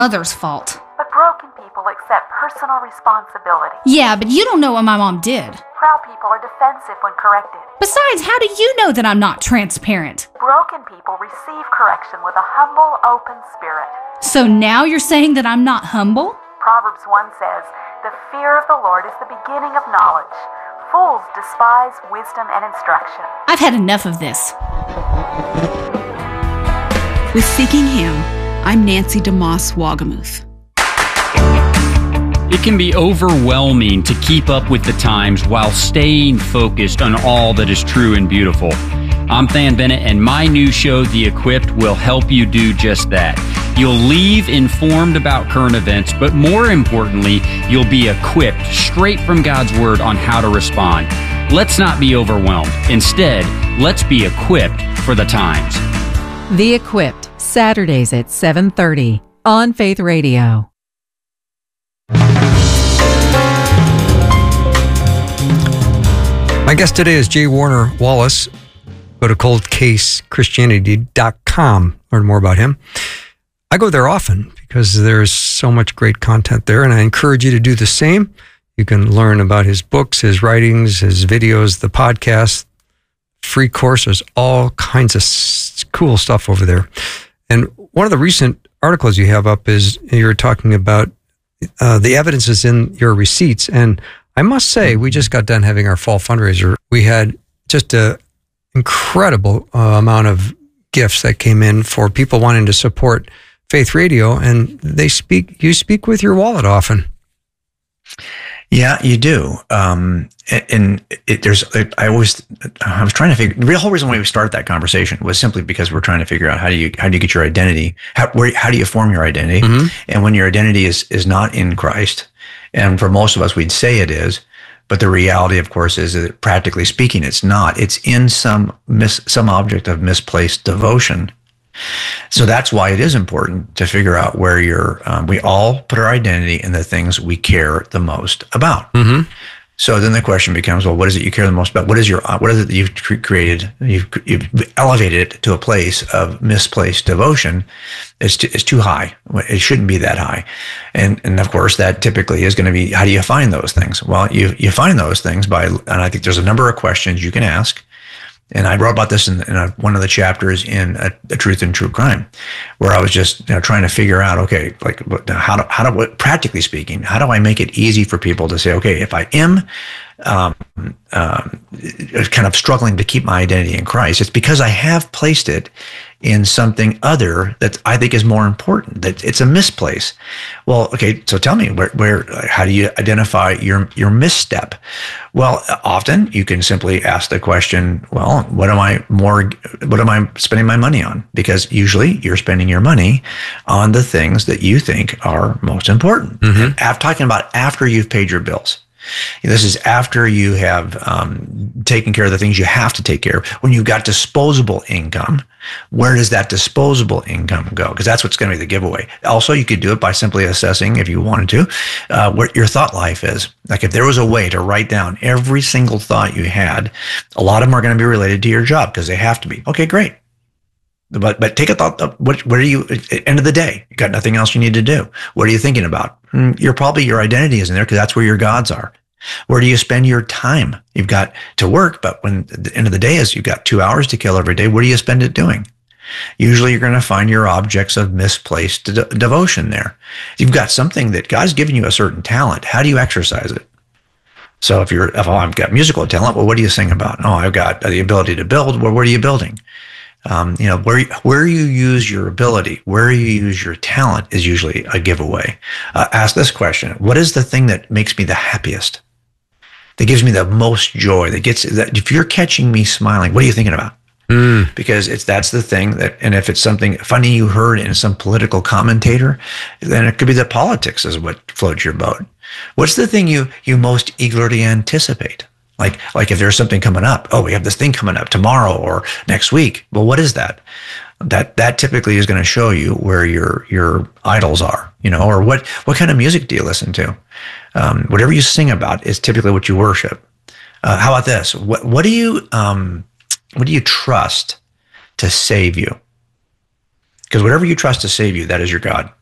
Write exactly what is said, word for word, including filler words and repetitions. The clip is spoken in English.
Mother's fault. But broken people accept personal responsibility. Yeah, but you don't know what my mom did. Proud people are defensive when corrected. Besides, how do you know that I'm not transparent? Broken people receive correction with a humble, open spirit. So now you're saying that I'm not humble? Proverbs one says, "The fear of the Lord is the beginning of knowledge. Fools despise wisdom and instruction." I've had enough of this. With Seeking Him, I'm Nancy DeMoss Wagamuth. It can be overwhelming to keep up with the times while staying focused on all that is true and beautiful. I'm Than Bennett, and my new show, The Equipped, will help you do just that. You'll leave informed about current events, but more importantly, you'll be equipped straight from God's Word on how to respond. Let's not be overwhelmed. Instead, let's be equipped for the times. The Equipped, Saturdays at seven thirty on Faith Radio. My guest today is J. Warner Wallace. Go to cold case christianity dot com. Learn more about him. I go there often because there's so much great content there, and I encourage you to do the same. You can learn about his books, his writings, his videos, the podcast, free courses, all kinds of s- cool stuff over there. And one of the recent articles you have up is you're talking about uh, the evidence is in your receipts. And I must say, we just got done having our fall fundraiser. We had just a incredible uh, amount of gifts that came in for people wanting to support Faith Radio, and they speak. You speak with your wallet often. Yeah, you do. Um, and it, there's, I always, I was trying to figure. The whole reason why we started that conversation was simply because we're trying to figure out how do you how do you get your identity, how where how do you form your identity, mm-hmm. and when your identity is is not in Christ, and for most of us we'd say it is. But the reality, of course, is that practically speaking, it's not. It's in some mis, some object of misplaced devotion. So that's why it is important to figure out where you're. Um, we all put our identity in the things we care the most about. Mm-hmm. So then the question becomes, well, what is it you care the most about? What is your? What is it that you've created? You've, you've elevated it to a place of misplaced devotion. It's too, it's too high. It shouldn't be that high. And and of course, that typically is going to be, how do you find those things? Well, you you find those things by, and I think there's a number of questions you can ask. And I wrote about this in, in a, one of the chapters in a, a Truth and True Crime, where I was just you know, trying to figure out, okay, like how do, how do, what, practically speaking, how do I make it easy for people to say, okay, if I am um, um, kind of struggling to keep my identity in Christ, it's because I have placed it in something other that I think is more important, that it's a misplace. Well, okay, so tell me, where, where, how do you identify your, your misstep? Well, often you can simply ask the question, well, what am I more, what am I spending my money on? Because usually you're spending your money on the things that you think are most important. Mm-hmm. I'm talking about after you've paid your bills. This is after you have um, taken care of the things you have to take care of. When you've got disposable income, where does that disposable income go? Because that's what's going to be the giveaway. Also, you could do it by simply assessing, if you wanted to, uh, what your thought life is. Like if there was a way to write down every single thought you had, a lot of them are going to be related to your job because they have to be. Okay, great. But but take a thought. What what are you at the end of the day? You got nothing else you need to do. What are you thinking about? You're probably your identity is in there because that's where your gods are. Where do you spend your time? You've got to work, but when the end of the day is you've got two hours to kill every day, what do you spend it doing? Usually you're going to find your objects of misplaced de- devotion there. You've got something that God's given you a certain talent. How do you exercise it? So if you're, if oh, I've got musical talent, well, what do you sing about? Oh, I've got the ability to build. Well, what are you building? Um, you know, where where you use your ability, where you use your talent is usually a giveaway. Uh, ask this question: what is the thing that makes me the happiest? That gives me the most joy? That gets that. If you're catching me smiling, what are you thinking about? Mm. Because it's that's the thing that, and if it's something funny you heard in some political commentator, then it could be that politics is what floats your boat. What's the thing you you most eagerly anticipate? Like, like if there's something coming up, oh, we have this thing coming up tomorrow or next week. Well, what is that? That that typically is going to show you where your your idols are, you know, or what what kind of music do you listen to? Um, whatever you sing about is typically what you worship. Uh, how about this? What what do you um, what do you trust to save you? Because whatever you trust to save you, that is your God.